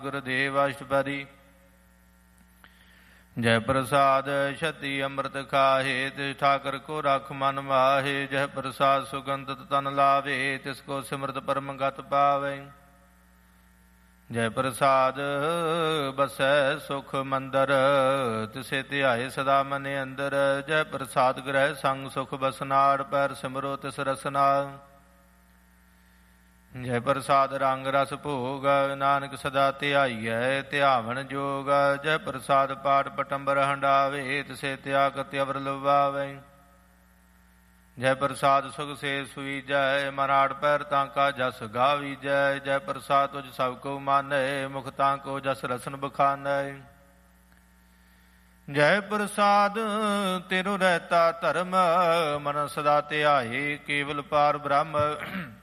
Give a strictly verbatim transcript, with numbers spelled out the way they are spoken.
ਗੁਰਦੇਵ ਅਸ਼ਟਪਦੀ। ਜੈ ਪ੍ਰਸਾਦ ਛਤੀ ਅੰਮ੍ਰਿਤ ਖਾਹੇ, ਤਿਸ ਠਾਕਰ ਕੋ ਰਖ ਮਨ ਮਾਹੇ। ਜੈ ਪ੍ਰਸਾਦ ਸੁਗੰਧਿਤ ਤਨ ਲਾਵੇ, ਤਿਸ ਕੋ ਸਿਮਰਤ ਪਰਮ ਗਤ ਪਾਵੇ। ਜੈ ਪ੍ਰਸਾਦ ਬਸੈ ਸੁਖ ਮੰਦਰ, ਤਿਸੇ ਧਿਆਏ ਸਦਾ ਮਨ ਅੰਦਰ। ਜੈ ਪ੍ਰਸਾਦ ਗ੍ਰਹਿ ਸੰਗ ਸੁਖ ਬਸਨਾੜ, ਪੈਰ ਸਿਮਰੋ ਤਿਸ ਰਸਨਾ। ਜੈ ਪ੍ਰਸਾਦ ਰੰਗ ਰਸ ਭੋਗ, ਨਾਨਕ ਸਦਾ ਧਿਆਈਐ ਧਿਆਵਨ ਜੋਗ। ਜੈ ਪ੍ਰਸਾਦ ਪਾਠ ਪਟੰਬਰ ਹੰਡਾਵੇ, ਤਿਸੇ ਤਿਆਗ ਅਵਰ ਲਵਾਵੇ। ਜੈ ਪ੍ਰਸਾਦ ਸੁਖ ਸੇ ਸੁਈਜੈ, ਮਨ ਆਠ ਪੈਰ ਤਾਂਕਾ ਜਸ ਗਾਵੀਜੈ। ਜੈ ਪ੍ਰਸਾਦ ਤੁਝ ਸਭ ਕੋ ਮਾਨੈ, ਮੁਖ ਤਾਂਕੋ ਜਸ ਰਸਨ ਬਖਾਨੈ। ਜੈ ਪ੍ਰਸਾਦ ਤੇਰੋ ਰਹਿਤਾ ਧਰਮ, ਮਨ ਸਦਾ ਧਿਆਏ ਕੇਵਲ ਪਾਰ ਬ੍ਰਹਮ।